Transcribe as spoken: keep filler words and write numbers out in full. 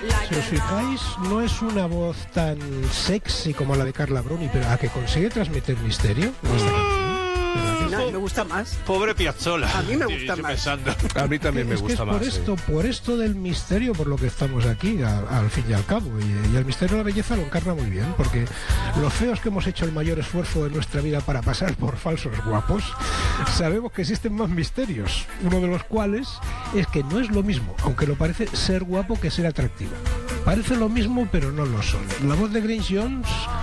Si os fijáis, no es una voz tan sexy como la de Carla Bruni, pero a que consigue transmitir misterio. No, me gusta más. Pobre Piazzolla. A mí me gusta más. Pensando. A mí también me es gusta que es más. por esto, sí. por esto del misterio, por lo que estamos aquí, a, al fin y al cabo. Y, y el misterio de la belleza lo encarna muy bien, porque los feos que hemos hecho el mayor esfuerzo de nuestra vida para pasar por falsos guapos, sabemos que existen más misterios. Uno de los cuales es que no es lo mismo, aunque lo parece, ser guapo que ser atractivo. Parece lo mismo, pero no lo son. La voz de Grace Jones